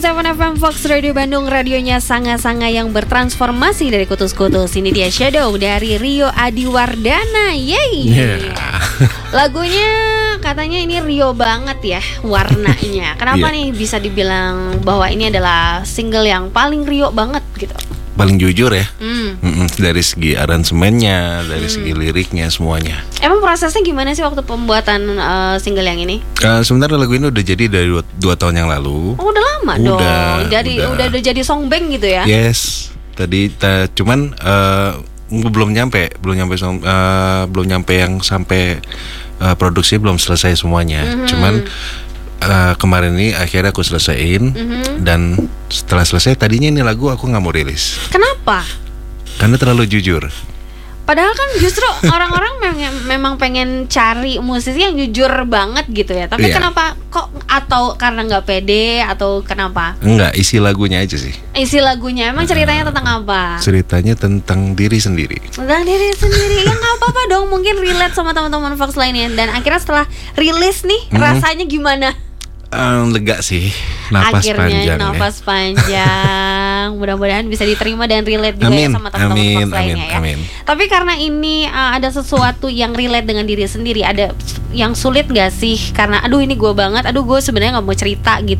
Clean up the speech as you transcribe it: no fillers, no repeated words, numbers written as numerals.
7 FM Fox Radio Bandung, radionya sanga-sanga yang bertransformasi dari kutus-kutus. Ini dia Shadow dari Rio Adiwardana. Yeay. Lagunya katanya ini Rio banget ya warnanya. Kenapa nih bisa dibilang bahwa ini adalah single yang paling Rio banget gitu? Paling jujur ya, dari segi aransemennya, dari segi liriknya, semuanya. Emang prosesnya gimana sih waktu pembuatan single yang ini? Sebenarnya lagu ini udah jadi dari 2 tahun yang lalu. Oh, udah lama dong. Udah jadi songband gitu ya? Yes. Tadi cuman belum nyampe yang sampai produksi belum selesai semuanya. Cuman kemarin ini akhirnya aku selesaiin. Dan setelah selesai tadinya ini lagu aku gak mau rilis. Kenapa? Karena terlalu jujur. Padahal kan justru orang-orang memang pengen cari musisi yang jujur banget gitu ya. Tapi kenapa kok, atau karena gak pede, atau kenapa? Enggak, isi lagunya aja sih. Isi lagunya, emang ceritanya tentang apa? Ceritanya tentang diri sendiri. Tentang diri sendiri, ya gak apa-apa dong. Mungkin relate sama teman-teman Fox lainnya. Dan akhirnya setelah rilis nih, rasanya gimana? Lega sih, napas akhirnya panjang napas panjang. Mudah-mudahan bisa diterima dan relate juga ya sama teman-teman Fox lainnya ya. Tapi karena ini ada sesuatu yang relate dengan diri sendiri, ada yang sulit gak sih? Karena aduh ini gue banget, aduh gue sebenarnya gak mau cerita gitu.